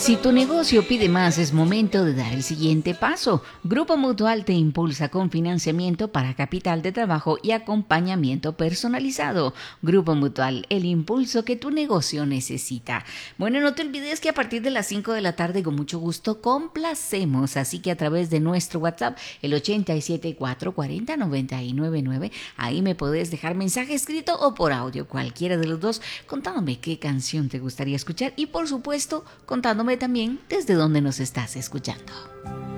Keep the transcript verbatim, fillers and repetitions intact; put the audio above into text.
Si tu negocio pide más, es momento de dar el siguiente paso. Grupo Mutual te impulsa con financiamiento para capital de trabajo y acompañamiento personalizado. Grupo Mutual, el impulso que tu negocio necesita. Bueno, no te olvides que a partir de las cinco de la tarde, con mucho gusto, complacemos. Así que a través de nuestro WhatsApp, el ochenta y siete, cuatrocientos cuarenta, noventa y nueve nueve, ahí me podés dejar mensaje escrito o por audio, cualquiera de los dos, contándome qué canción te gustaría escuchar y, por supuesto, contándome también desde dónde nos estás escuchando.